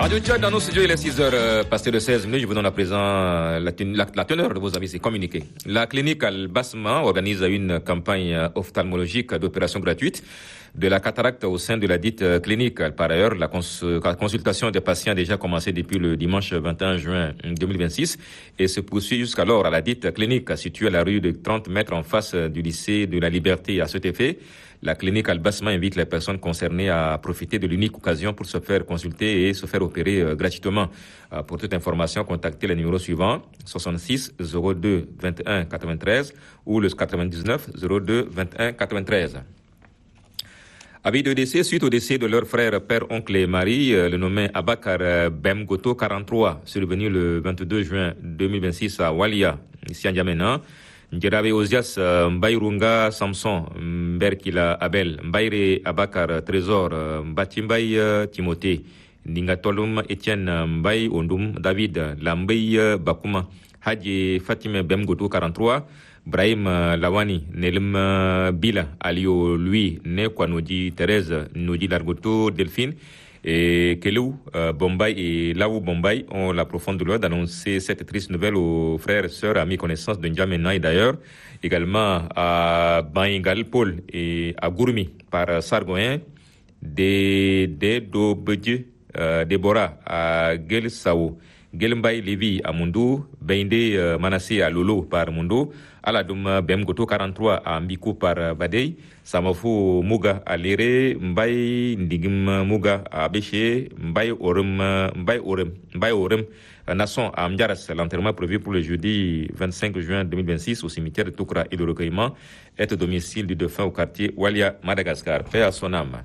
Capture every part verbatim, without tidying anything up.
Radio Tchad, dans nos studios, il est six heures passées de seize minutes. Je vous donne à présent la, ten- la, la teneur de vos avis et communiqués. La clinique Al-Basma organise une campagne ophtalmologique d'opération gratuite de la cataracte au sein de la dite clinique. Par ailleurs, la, cons- la consultation des patients a déjà commencé depuis le dimanche vingt et un juin deux mille vingt-six et se poursuit jusqu'alors à la dite clinique située à la rue de trente mètres en face du lycée de la Liberté. À cet effet, la clinique Al-Basma invite les personnes concernées à profiter de l'unique occasion pour se faire consulter et se faire opérer euh, gratuitement. Euh, pour toute information, contactez les numéros suivants soixante-six zéro deux vingt et un quatre-vingt-treize ou le quatre-vingt-dix-neuf zéro deux vingt et un quatre-vingt-treize. Avis de décès suite au décès de leur frère, père, oncle et mari, euh, le nommé Abakar Bemgoto quarante-trois, survenu le vingt-deux juin deux mille vingt-six à Walia, ici à N'Djamena. Njerabe Ozias Mbayrunga Samson Mberkila Abel Mbayre Abakar Trésor Mbatimbay Timothée Ningatolum Etienne Mbay Ondum David Lambay Bakuma Hadji Fatime Bemgoto quarante-trois Brahim Lawani Nelim Bila Alio Louis Nekwanoji Thérèse Noji Largoto Delphine et Kelou euh, Bombay et Laou Bombay ont la profonde douleur d'annoncer cette triste nouvelle aux frères, sœurs, amis, connaissances de N'Djamena et d'ailleurs également à Baingal Paul et à Gourmi par Sargoyen, de Dobedje, euh, Déborah à Gel Sao, Gelmbay Lévi à Mundou, Bende euh, Manassé à Lolo par Mundo, Aladoum Bemgoto quarante-trois à Mbiko par Badei, Samafou Muga à Léré, Mbay Ndigim Muga à Béché, Mbay Orem, Mbay Orem, Mbay Orem, Nasson à Mdiaras. L'enterrement prévu pour le jeudi vingt-cinq juin deux mille vingt-six au cimetière de Toukra et de recueillement est au domicile du défunt au quartier Walia, Madagascar. Paix à son âme.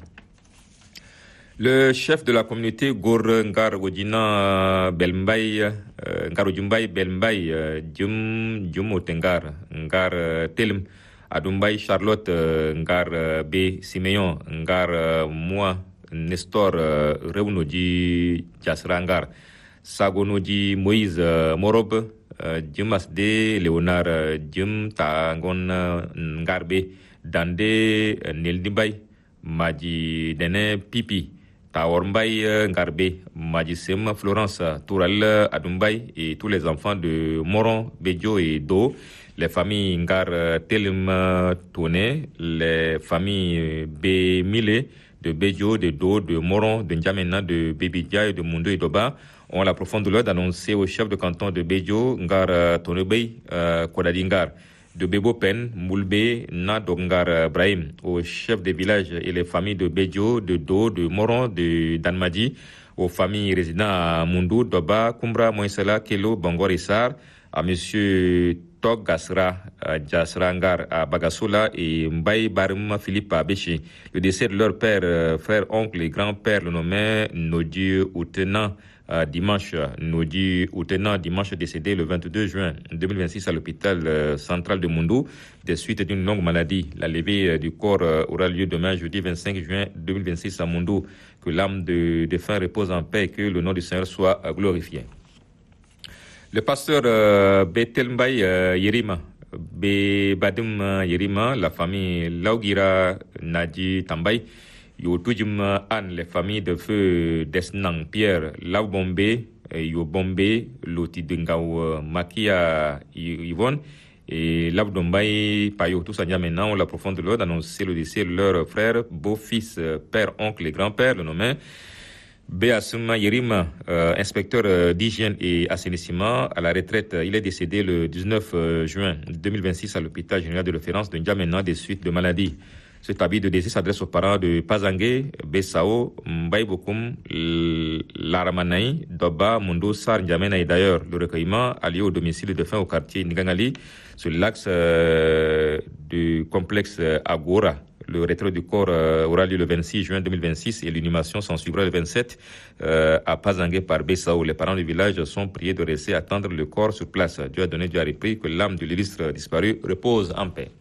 Le chef de la communauté Gor Ngar Wodjina Belmbay, Ngar Wodjumbay Belmbay, Djum Djum Otengar, Ngar Telm, Adumbay Charlotte, Ngar B Simeon, Ngar Moi, Nestor Reunoji Jasrangar, Sagonoji Moïse Morob, Djum Asde Léonard, Djum Tangon Ngar B, Dande Neldibay, Maji Dene Pipi, Taor Mbaye Ngarbe, Majissem Florence Toural Adumbay et tous les enfants de Moron, Bedjo et Do, les familles Ngar Telem Toné, les familles B Mile de Bedjo, de Do, de Moron, de N'Djamena, de Bebidja et de Mundo et Doba ont la profonde douleur d'annoncer au chef de canton de Bedjo, Ngar Tonebey, Kodadingar, de Bebo Pen, Moulbe, Nadongar Brahim, aux chefs des villages et les familles de Bedjo, de Do, de Moron, de Danmadi, aux familles résidant à Mundou, Doba, Kumbra, Moïsela, Kelo, Bangor et Sar, à monsieur Tog Gasra, Jasrangar à Bagasola et Mbaye Barim Philippe à Béché. Le décès de leur père, frère, oncle et grand-père, le nommé Nodi Outenant, Euh, dimanche, Nodi Outenant, dimanche décédé le vingt-deux juin deux mille vingt-six à l'hôpital euh, central de Mundou, des suites d'une longue maladie. La levée euh, du corps euh, aura lieu demain, jeudi vingt-cinq juin deux mille vingt-six à Mundou. Que l'âme de défunt repose en paix et que le nom du Seigneur soit euh, glorifié. Le pasteur euh, Betelmbay euh, Yerima, Be Badim Yerima, la famille Laugira Nadi Tambay, Yo Toujim Anne, les familles de feu Desnang Pierre, Lau Bombé, Yo Bombé, Loti Dengao Makia Yvonne, et Lau Dombay Payo, tous à N'Djamena ont la profonde douleur d'annoncer le décès de leur frère, beau-fils, père, oncle et grand-père, le nommé Béasuma Yerima, euh, inspecteur euh, d'hygiène et assainissement à la retraite. Il est décédé le dix-neuf juin deux mille vingt-six à l'hôpital général de référence de N'Djamena des suites de maladie. Cet avis de décès s'adresse aux parents de Pazangé, Bessao, Mbaïbokoum, Laramanaï, Doba, Mundo, Sar, N'Djamena et d'ailleurs le recueillement a lieu au domicile de défunt au quartier Ngangali sur l'axe euh, du complexe Agora. Le retrait du corps euh, aura lieu le vingt-six juin deux mille vingt-six et l'inhumation s'en suivra le vingt-sept euh, à Pazangé par Bessao. Les parents du village sont priés de rester attendre le corps sur place. Dieu a donné, Dieu a repris, que l'âme de l'illustre disparu repose en paix.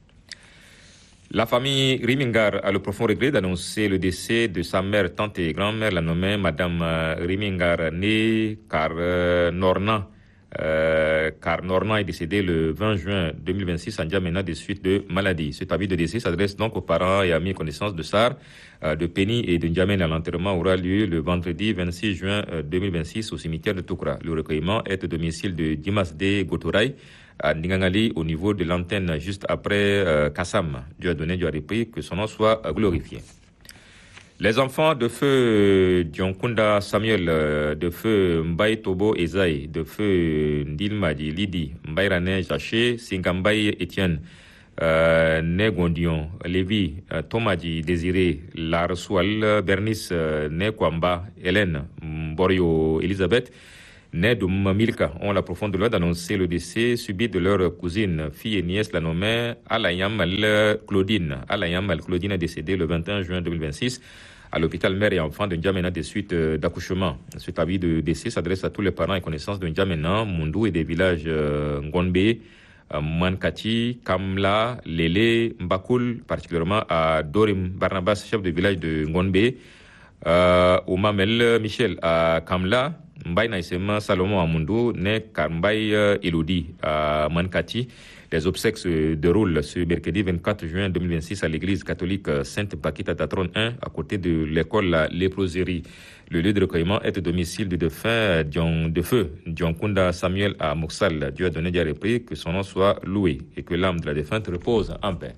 La famille Rimingar a le profond regret d'annoncer le décès de sa mère, tante et grand-mère, la nommée Madame Rimingar, née Car Norna, Euh, car Norman est décédé le vingt juin deux mille vingt-six à N'Djamena des suites de maladie. Cet avis de décès s'adresse donc aux parents et amis et connaissances de Sarr, euh, de Penny et de N'Djamena. L'enterrement aura lieu le vendredi vingt-six juin deux mille vingt-six au cimetière de Toukra. Le recueillement est au domicile de Dimas D. Gotorai à Ndingangali au niveau de l'antenne juste après euh, Kassam. Dieu a donné, Dieu a repris, que son nom soit euh, glorifié. Les enfants de feu Dionkunda Samuel, de feu Mbaye Tobo Ezaï, de feu Ndilmadi Lidi, Mbayrane Jaché, Singambaye Etienne, euh, Negondion, Lévi, euh, Tomadi Désiré, Larsoual, Bernice, euh, Nekwamba, Hélène, Mborio Elisabeth, Nedoum Milka ont la profonde douleur d'annoncer le décès subi de leur cousine, fille et nièce, la nommée Alayam Claudine. Alayam Claudine est décédée le vingt et un juin deux mille vingt-six à l'hôpital mère et enfant de N'Djamena des suites d'accouchement. Cet avis de décès s'adresse à tous les parents et connaissances de N'Djamena, Mundou et des villages euh, Ngombe, euh, Mankati, Kamla, Lele, Mbakoul, particulièrement à Dorim Barnabas, chef de village de Ngombe, euh, au Mamel Michel à Kamla, Mbaye Naïsema Salomon à Mundou, né Karmbaye Elodie à Mankati. Les obsèques se déroulent ce mercredi vingt-quatre juin deux mille vingt-six à l'église catholique Sainte-Pakita Tatron un, à côté de l'école Léproserie. Le lieu de recueillement est au domicile du défunt de feu, Dionkunda Samuel à Moksal. Dieu a donné, Dieu a repris, que son nom soit loué et que l'âme de la défunte repose en paix.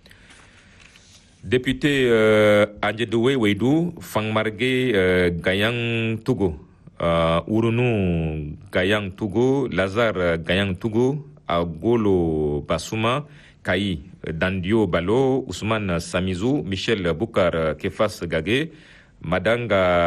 Député euh, Andjedoué Weidou, Fangmargué euh, Gayang Togo, euh, Urunu Gayang Togo, Lazare Gayang Togo, Agolo Bassouma, Kayi Dandio Balo, Ousmane Samizou, Michel Boukar Kefas Gagé, Madanga